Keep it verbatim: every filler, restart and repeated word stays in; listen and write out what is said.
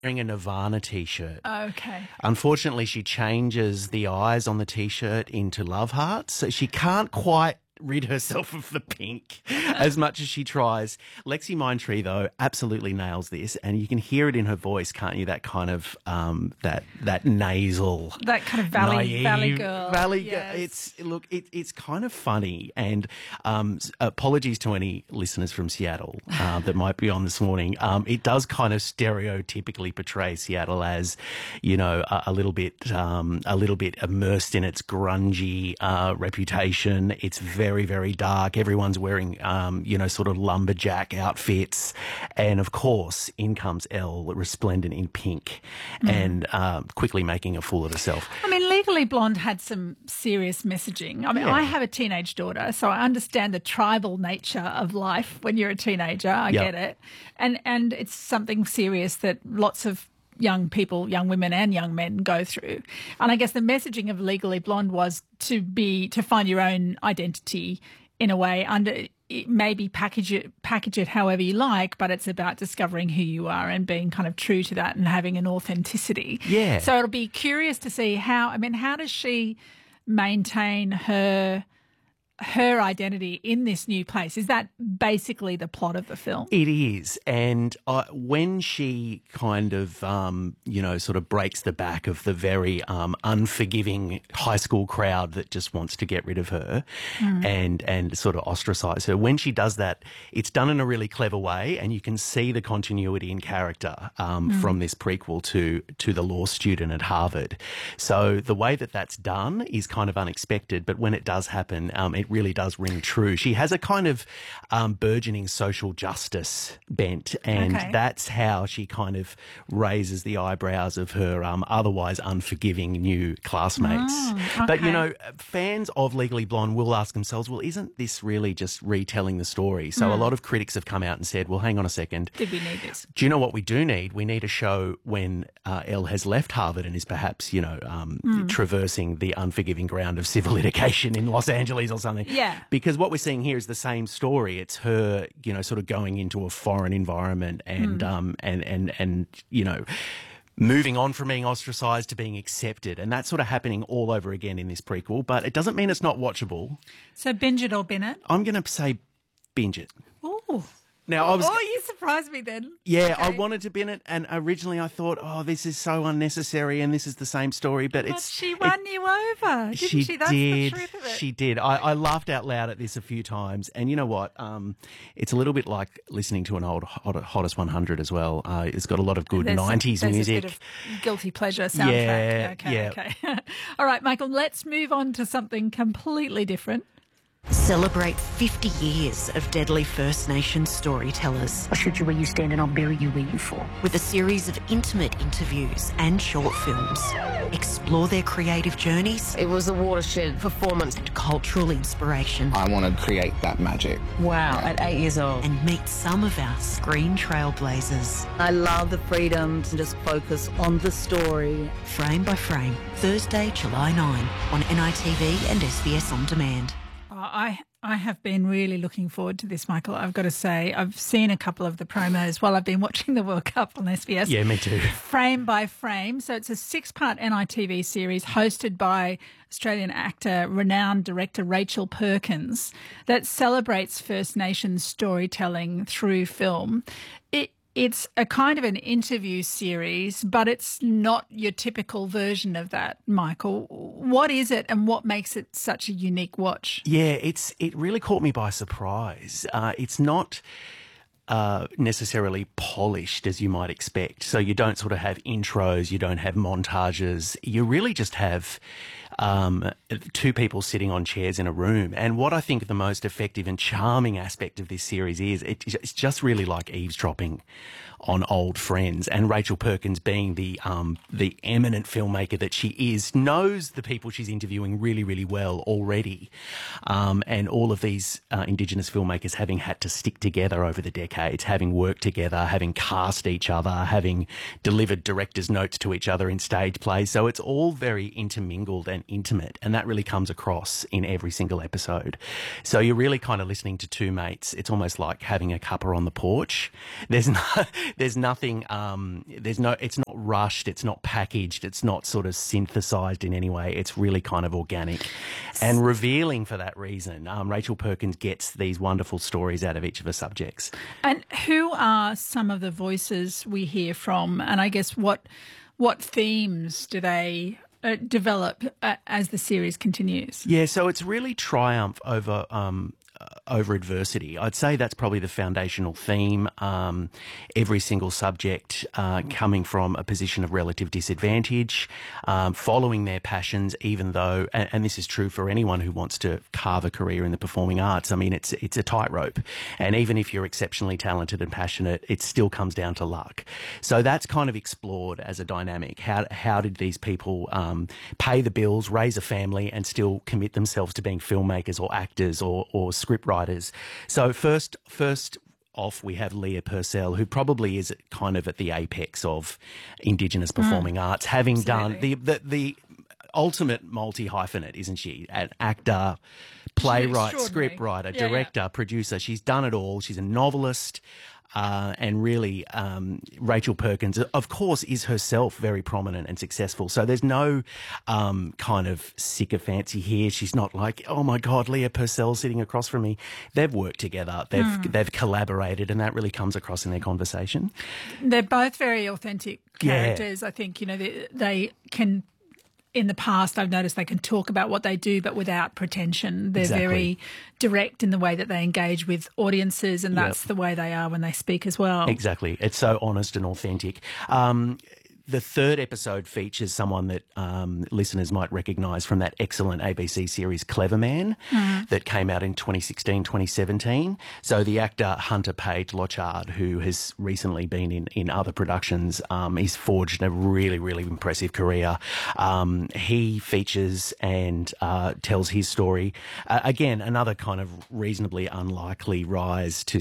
wearing a Nirvana T-shirt. Okay. Unfortunately, she changes the eyes on the T-shirt into love hearts, so she can't quite rid herself of the pink as much as she tries. Lexi Mindtree, though, absolutely nails this, and you can hear it in her voice, can't you? That kind of um, that that nasal, that kind of valley naive, valley girl. Valley yes. girl. It's look, it, it's kind of funny. And um, apologies to any listeners from Seattle uh, that might be on this morning. Um, it does kind of stereotypically portray Seattle as, you know, a, a little bit um, a little bit immersed in its grungy uh, reputation. It's very Very, very dark. Everyone's wearing, um, you know, sort of lumberjack outfits. And of course, in comes Elle, resplendent in pink mm. and um, quickly making a fool of herself. I mean, Legally Blonde had some serious messaging. I mean, yeah. I have a teenage daughter, so I understand the tribal nature of life when you're a teenager. I yep. get it. And, and it's something serious that lots of young people, young women and young men go through. And I guess the messaging of Legally Blonde was to be, to find your own identity in a way under, maybe package it, package it however you like, but it's about discovering who you are and being kind of true to that and having an authenticity. Yeah. So it'll be curious to see how, I mean, how does she maintain her her identity in this new place? Is that basically the plot of the film? It is. And uh, when she kind of, um, you know, sort of breaks the back of the very um, unforgiving high school crowd that just wants to get rid of her mm. and, and sort of ostracize her, when she does that, it's done in a really clever way, and you can see the continuity in character um, mm. from this prequel to, to the law student at Harvard. So the way that that's done is kind of unexpected, but when it does happen, um, it really does ring true. She has a kind of um, burgeoning social justice bent, and okay. that's how she kind of raises the eyebrows of her um, otherwise unforgiving new classmates. Oh, okay. But, you know, fans of Legally Blonde will ask themselves, well, isn't this really just retelling the story? So mm. a lot of critics have come out and said, well, hang on a second. Did we need this? Do you know what we do need? We need a show when uh, Elle has left Harvard and is perhaps, you know, um, mm. traversing the unforgiving ground of civil litigation in Los Angeles or something. Yeah. Because what we're seeing here is the same story. It's her, you know, sort of going into a foreign environment and, mm. um, and, and, and, you know, moving on from being ostracised to being accepted. And that's sort of happening all over again in this prequel, but it doesn't mean it's not watchable. So binge it or bin it? I'm going to say binge it. Ooh. Now, I was, oh, you surprised me then. Yeah, okay. I wanted to bin it, and originally I thought, oh, this is so unnecessary and this is the same story, but, but it's... she won it, you over, didn't she? she? That's did. the truth of it. She did. I, I laughed out loud at this a few times, and you know what? Um, it's a little bit like listening to an old Hot, Hottest one hundred as well. Uh, it's got a lot of good there's nineties a, there's music. A bit of guilty pleasure soundtrack. Yeah, okay, yeah. okay. All right, Michael, let's move on to something completely different. Celebrate fifty years of Deadly First Nations storytellers. I'll shoot you where you stand and I'll bury you where you fall. With a series of intimate interviews and short films. Explore their creative journeys. It was a watershed performance. And cultural inspiration. I want to create that magic. Wow, at eight years old. And meet some of our screen trailblazers. I love the freedom to just focus on the story. Frame by frame. Thursday, July ninth on N I T V and S B S On Demand. I I have been really looking forward to this, Michael. I've got to say, I've seen a couple of the promos while I've been watching the World Cup on S B S. Yeah, me too. Frame by frame. So it's a six-part N I T V series hosted by Australian actor, renowned director Rachel Perkins that celebrates First Nations storytelling through film. It It's a kind of an interview series, but it's not your typical version of that, Michael. What is it and what makes it such a unique watch? Yeah, it's it really caught me by surprise. Uh, it's not uh, necessarily polished as you might expect. So you don't sort of have intros, you don't have montages. You really just have um, two people sitting on chairs in a room. And what I think the most effective and charming aspect of this series is it, it's just really like eavesdropping on old friends. And Rachel Perkins, being the um, the eminent filmmaker that she is, knows the people she's interviewing really, really well already. Um, and all of these uh, Indigenous filmmakers having had to stick together over the decades, having worked together, having cast each other, having delivered director's notes to each other in stage plays. So it's all very intermingled and and intimate, and that really comes across in every single episode. So you're really kind of listening to two mates. It's almost like having a cuppa on the porch. There's no, there's nothing, um, there's no, it's not rushed, it's not packaged, it's not sort of synthesized in any way. It's really kind of organic and revealing for that reason. Um, Rachel Perkins gets these wonderful stories out of each of her subjects. And who are some of the voices we hear from? And I guess what what themes do they uh, develop uh, as the series continues? Yeah, so it's really triumph over um, uh, over adversity. I'd say that's probably the foundational theme. Um, every single subject uh, coming from a position of relative disadvantage, um, following their passions, even though, and, and this is true for anyone who wants to carve a career in the performing arts. I mean, it's it's a tightrope, and even if you're exceptionally talented and passionate, it still comes down to luck. So that's kind of explored as a dynamic. How how did these people um, pay the bills, raise a family, and still commit themselves to being filmmakers or actors or or script writers? So first, first off, we have Leah Purcell, who probably is kind of at the apex of Indigenous performing mm, arts, having absolutely. done the, the the ultimate multi-hyphenate, isn't she? An actor, playwright, script writer, yeah, director, yeah. producer. She's done it all. She's a novelist. Uh, and really, um, Rachel Perkins, of course, is herself very prominent and successful. So there's no um, kind of sycophancy here. She's not like, oh my God, Leah Purcell sitting across from me. They've worked together. They've mm. they've collaborated, and that really comes across in their conversation. They're both very authentic characters. Yeah. I think, you know, they, they can. In the past, I've noticed they can talk about what they do, but without pretension. They're exactly. very direct in the way that they engage with audiences, and that's yep. the way they are when they speak as well. Exactly. It's so honest and authentic. Um, the third episode features someone that um, listeners might recognise from that excellent A B C series Clever Man mm. that came out in twenty sixteen, twenty seventeen. So the actor Hunter Page Lochard, who has recently been in, in other productions, um, he's forged a really, really impressive career. Um, he features and uh, tells his story. Uh, again, another kind of reasonably unlikely rise to